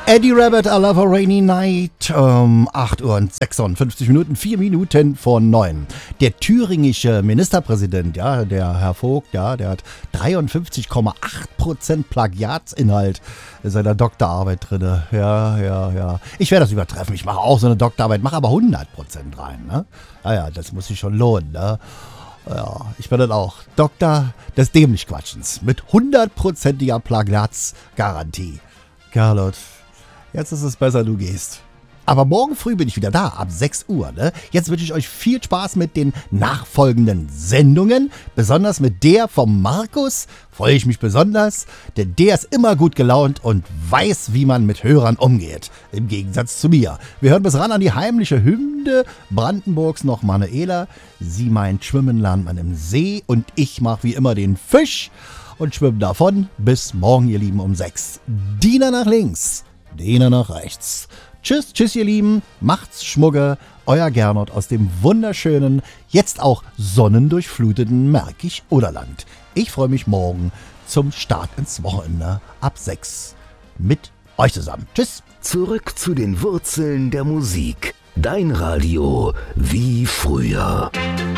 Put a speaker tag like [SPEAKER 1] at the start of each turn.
[SPEAKER 1] Eddie Rabbit, I Love a Rainy Night, 8 Uhr und 56 Minuten, 4 Minuten vor 9. Der thüringische Ministerpräsident, ja, der Herr Vogt, ja, der hat 53,8% Plagiatsinhalt in seiner Doktorarbeit drin. Ja. Ich werde das übertreffen, ich mache auch so eine Doktorarbeit, mache aber 100% rein, ne? Naja, das muss sich schon lohnen, ne? Ja, ich bin dann auch Doktor des Dämlichquatschens mit 100%iger Plagiatsgarantie. Carlot, jetzt ist es besser, du gehst. Aber morgen früh bin ich wieder da, ab 6 Uhr. Ne? Jetzt wünsche ich euch viel Spaß mit den nachfolgenden Sendungen. Besonders mit der vom Markus freue ich mich besonders, denn der ist immer gut gelaunt und weiß, wie man mit Hörern umgeht. Im Gegensatz zu mir. Wir hören bis ran an die heimliche Hymne Brandenburgs noch Manuela. Sie meint, schwimmen lernt man im See und ich mache wie immer den Fisch und schwimme davon. Bis morgen, ihr Lieben, um 6. Diener nach links, Diener nach rechts. Tschüss, ihr Lieben. Macht's Schmugge. Euer Gernot aus dem wunderschönen, jetzt auch sonnendurchfluteten Märkisch-Oderland. Ich freue mich morgen zum Start ins Wochenende ab 6 mit euch zusammen. Tschüss.
[SPEAKER 2] Zurück zu den Wurzeln der Musik. Dein Radio wie früher.